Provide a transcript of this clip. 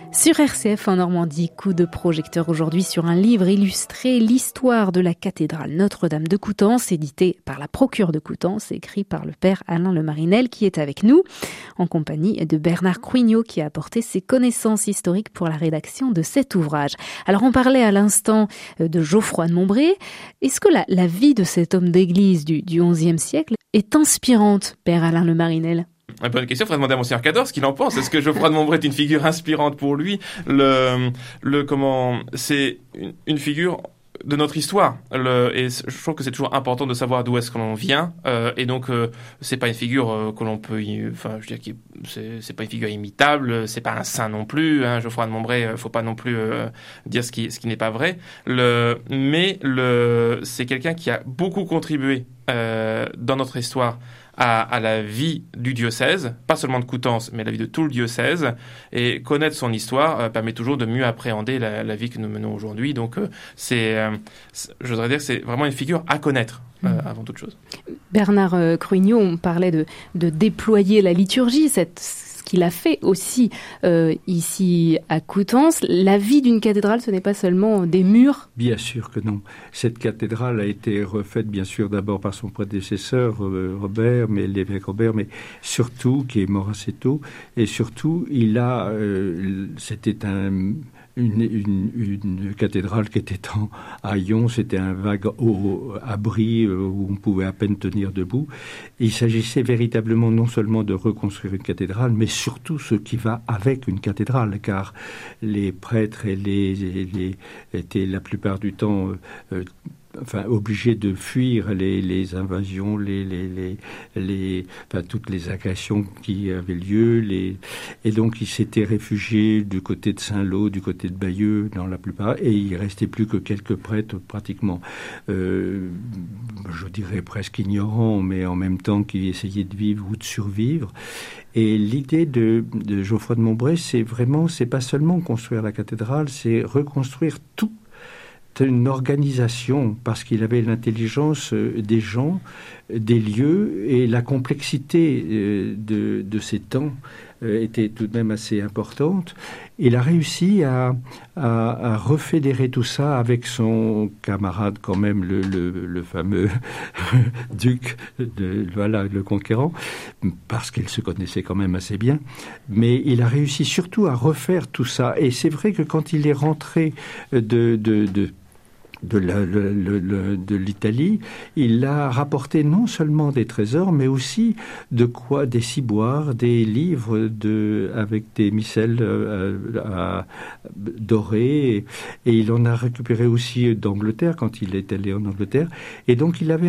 Sur RCF en Normandie, coup de projecteur aujourd'hui sur un livre illustré, l'histoire de la cathédrale Notre-Dame de Coutances, édité par la Procure de Coutances, écrit par le père Alain Le Marinel qui est avec nous, en compagnie de Bernard Cruignot qui a apporté ses connaissances historiques pour la rédaction de cet ouvrage. Alors on parlait à l'instant de Geoffroy de Montbré. Est-ce que la vie de cet homme d'église du XIe siècle est inspirante, père Alain Le Marinel ? Bonne question, il faudrait demander à Monseigneur Cador ce qu'il en pense. Est-ce que Geoffroy de Montbré est une figure inspirante pour lui? C'est une figure de notre histoire. Et je trouve que c'est toujours important de savoir d'où est-ce que l'on vient. Et donc, c'est pas une figure que l'on peut, c'est pas une figure imitable. C'est pas un saint non plus. Geoffroy de Montbré, faut pas non plus dire ce qui n'est pas vrai. C'est quelqu'un qui a beaucoup contribué dans notre histoire à la vie du diocèse, pas seulement de Coutances, mais la vie de tout le diocèse. Et connaître son histoire permet toujours de mieux appréhender la vie que nous menons aujourd'hui. Donc, je voudrais dire que c'est vraiment une figure à connaître avant toute chose. Bernard Cruignot, on parlait de déployer la liturgie, ce qu'il a fait aussi ici à Coutances. La vie d'une cathédrale, ce n'est pas seulement des murs. Bien sûr que non. Cette cathédrale a été refaite, bien sûr, d'abord par son prédécesseur, l'évêque Robert, mais surtout, qui est mort assez tôt, et surtout, c'était une cathédrale qui était à Lyon, c'était un vague abri où on pouvait à peine tenir debout. Il s'agissait véritablement non seulement de reconstruire une cathédrale, mais surtout ce qui va avec une cathédrale, car les prêtres étaient la plupart du temps obligés de fuir les invasions, toutes les agressions qui avaient lieu, et donc ils s'étaient réfugiés du côté de Saint-Lô, du côté de Bayeux, dans la plupart, et il restait plus que quelques prêtres pratiquement, je dirais presque ignorants, mais en même temps qui essayaient de vivre ou de survivre. Et l'idée de Geoffroy de Montbré, c'est pas seulement construire la cathédrale, c'est reconstruire tout. Une organisation, parce qu'il avait l'intelligence des gens, des lieux, et la complexité de ces temps était tout de même assez importante. Il a réussi à refédérer tout ça avec son camarade quand même, le fameux duc, le conquérant, parce qu'ils se connaissaient quand même assez bien. Mais il a réussi surtout à refaire tout ça. Et c'est vrai que quand il est rentré de l'Italie, il a rapporté non seulement des trésors, mais aussi des ciboires, des livres avec des missels dorés, et il en a récupéré aussi d'Angleterre quand il est allé en Angleterre. Et donc il avait